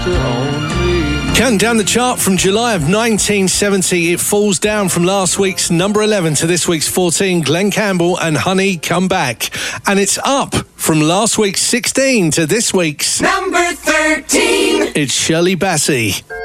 Counting down the chart from July of 1970, it falls down from last week's number 11 to this week's 14, Glenn Campbell and Honey Come Back. And it's up from last week's 16 to this week's number 13. It's Shirley Bassey.